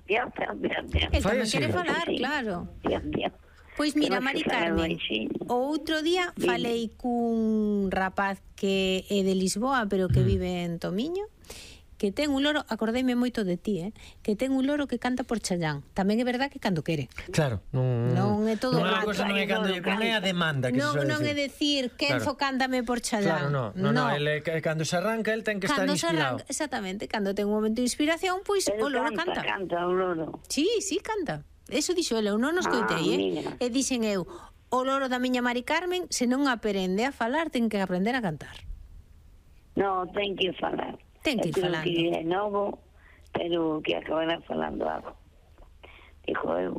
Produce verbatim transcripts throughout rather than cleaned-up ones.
Dios, Dios, Dios, Dios. El tamén Fai quere así. falar, Sí. claro. Dios, Dios. Pois mira, Temos Mari que falar Carmen, así. o outro día Dime. falei cun rapaz que é de Lisboa, pero que vive en Tomiño, que ten un loro, acordeime moito de ti, eh? Que ten un loro que canta por Challán. Tamén é verdad que cando quere. Claro, non... Non é todo non é rato. a cosa, non é cando lle non é a demanda que Non, se suele non é decir. decir, Kenzo, Claro. cántame por Challán. Claro, no, no, no, ele, cando se arranca, el ten que estar Cando se inspirado. arranca, exactamente, cando ten un momento de inspiración, pois Pero o loro canta, canta. canta o loro. Sí, sí, canta. Eso dixo ele, eu non nos coitei, Ah, eh? mira. E dixen eu, o loro da miña Mari Carmen, se non aprende a falar, ten que aprender a cantar. No, ten que falar. Ten que ir Eu creo falando. que é novo, pero que acabará falando algo. Dijo eu.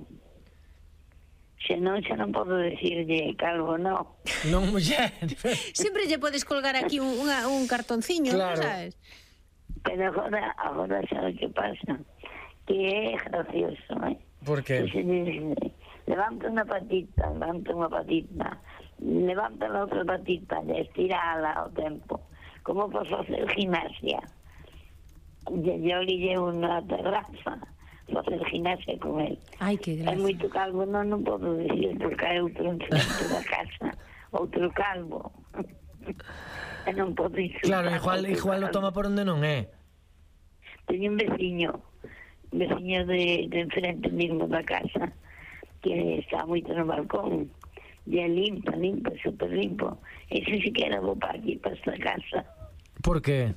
Se non, xa non podo decirlle calvo, non. Non, muller. Sempre lle podes colgar aquí un, unha, un cartonciño, Claro. sabes? Pero agora, agora sabe que pasa? Que é gracioso, eh? Por Que que? se dice, levanta unha patita, levanta unha patita, levanta a outra patita, e estirala ao tempo, como por facer gimnasia. E eu lille unha terraza, facer gimnasia con el. Ai, que É gracia. moito calvo, non, non podo dicir, porque hai outro en frente da casa, outro calvo. E non podo dicir. Claro, igual, igual lo toma por onde non é. Teño un veciño, un veciño de, de enfrente mismo da casa, que está moito no balcón, e é limpa, limpa, super limpo. Ese sí que era bo para aquí, para esta casa, Por que?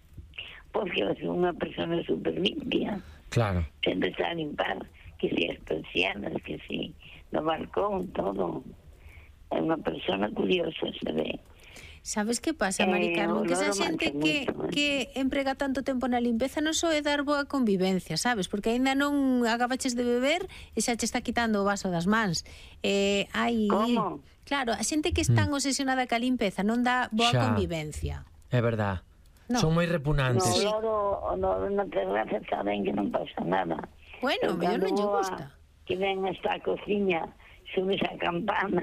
porque é unha persona super limpia, Claro. sempre está a limpar, que si as persianas, que si no balcón, todo. É unha persona curiosa, se ve. Sabes que pasa, Mari Eh, Carmen? o Que esa loro xente mancha que, moito, eh. que emprega tanto tempo na limpeza non só é dar boa convivencia, sabes? Porque aínda non agabaches de beber e xa che está quitando o vaso das mans. Eh, hai... Como? Claro, a xente que está obsesionada ca limpeza non dá boa Xa. convivencia. É verdad. No. Son moi No, repugnantes. o loro, o loro na terraza está ben que non pasa nada. Bueno, Pero mellor non cando lle voa, gusta. Que ven esta cociña, subes a campana,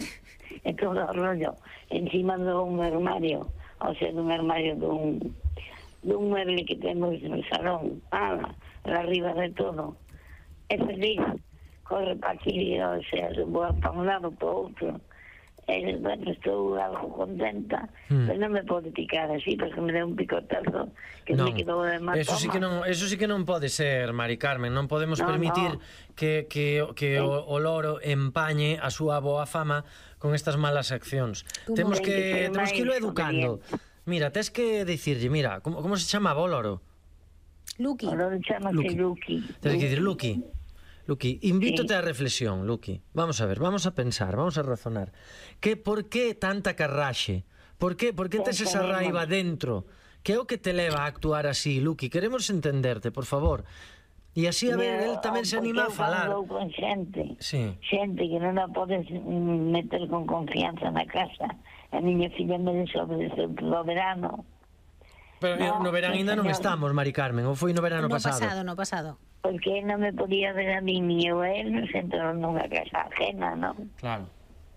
e todo o rollo, encima dun armario, ou sea, dun armario dun, dun mueble que temos no salón, ah, arriba de todo. É feliz, corre para aquí, ou sea, voa para un lado, para outro. E, bueno, estou algo contenta, Mm. pero non me pode picar así, porque me deu un picotazo que Non, me quedou de hematoma. eso sí que non, eso sí que non pode ser, Mari Carmen. Non podemos No, permitir no. que, que, que o, o loro empañe a súa boa fama con estas malas accións. Como Temos ten que que ser temos que irlo máis educando. Mira, tes que dicirlle, mira, como, como se chamaba o loro? Luqui, O loro chamase Luqui. Luqui. Tens que dicir, Luqui. Luqui, invítote á reflexión, Luqui. Vamos a ver, vamos a pensar, vamos a razonar. Que por que tanta carraxe? Por que, por que tes esa raiva dentro? Que é o que te leva a actuar así, Luqui? Queremos entenderte, por favor. E así, a ver, el tamén se anima a falar. Porque eu falo con xente, Sí. xente que non a podes mm, meter con confianza na casa. A miña filla me desobedeceu todo o verano. Pero No, no verán ainda non señor. estamos, Mari Carmen, ou foi no verano no pasado? pasado, no pasado. Porque non me podía ver a mí ni eu a él, nos entraron nunha casa ajena, non? Claro.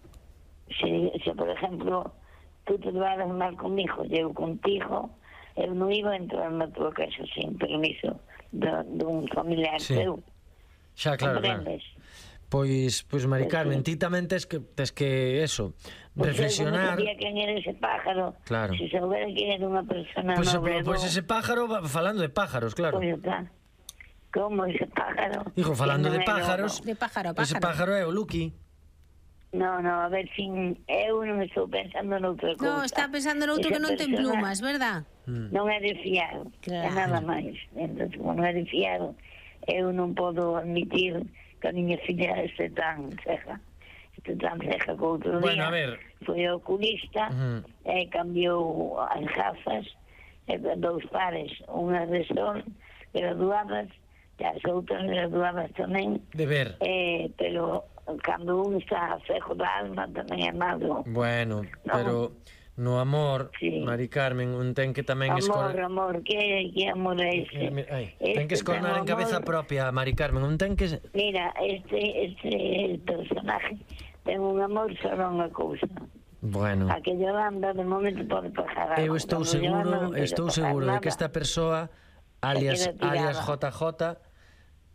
Se, se, por exemplo, tú te levaras mal comigo e eu contigo, eu non iba a entrar na tua casa sin permiso de, de un familiar Sí. teu. Xa, claro, claro. Comprendes? Pois, pois Mari Pois Carmen, sí. ti tamén tes que, tes que eso, Porque eu non reflexionar. sabía quen era ese pájaro. Claro. Se soubera que era unha persona Pois, noble, pois ese pájaro, va- falando de pájaros, claro. Pois está. Como ese pájaro? Hijo, falando de Que non é pájaros, De pájaro a ese pájaro. pájaro é o Luqui. No, no, a ver, sin eu non estou pensando noutra cousa. No, está pensando noutro que Esa non ten persona plumas, verdad? Non é de fiar, Claro. é nada máis. Entón, como non é de fiar, eu non podo admitir que a miña filla este tan ceja. Este tan ceja que outro Bueno, día a ver. foi oculista Ujú. e cambiou as gafas, e dous pares, unha de sol, graduadas, e as outras graduadas tamén, De ver. eh, pero cando un está cejo da alma tamén é malo. Bueno, No. pero no amor, Sí. Mari Carmen, un ten que tamén Amor, escorrer. amor, que, que amor é ese? Ai, Este ten que escornar en ten cabeza amor. propia, Mari Carmen, un ten que... Mira, este, este personaje ten un amor solo unha cousa. Bueno, A que Yolanda de momento pode pagar eu algo. estou Cando Yolanda seguro, non quere estou pagar seguro de nada, que esta persoa, alias, queda tirada. alias J J,